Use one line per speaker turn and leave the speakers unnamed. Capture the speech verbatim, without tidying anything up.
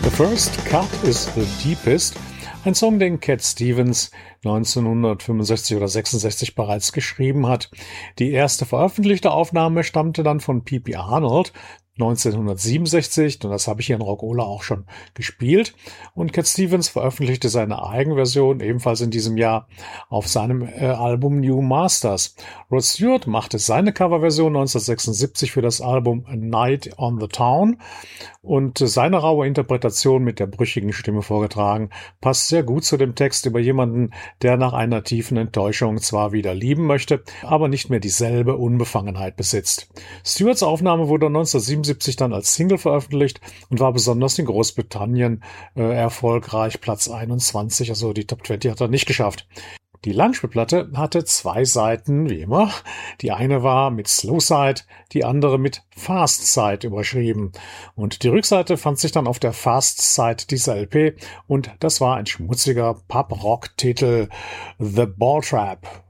The First Cut is the Deepest, ein Song, den Cat Stevens neunzehnhundertfünfundsechzig oder sechsundsechzig bereits geschrieben hat. Die erste veröffentlichte Aufnahme stammte dann von P P Arnold neunzehnhundertsiebenundsechzig, und das habe ich hier in Rockola auch schon gespielt. Und Cat Stevens veröffentlichte seine Eigenversion ebenfalls in diesem Jahr auf seinem äh, Album New Masters. Rod Stewart machte seine Coverversion neunzehnhundertsechsundsiebzig für das Album A Night on the Town, und seine raue Interpretation mit der brüchigen Stimme vorgetragen passt sehr gut zu dem Text über jemanden, der nach einer tiefen Enttäuschung zwar wieder lieben möchte, aber nicht mehr dieselbe Unbefangenheit besitzt. Stewarts Aufnahme wurde neunzehnhundertsiebenundsiebzig dann als Single veröffentlicht und war besonders in Großbritannien äh, erfolgreich, Platz einundzwanzig, also die Top zwanzig hat er nicht geschafft. Die Langspielplatte hatte zwei Seiten, wie immer. Die eine war mit Slow Side, die andere mit Fast Side überschrieben. Und die Rückseite fand sich dann auf der Fast Side dieser L P, und das war ein schmutziger Pub-Rock-Titel, The Ball Trap.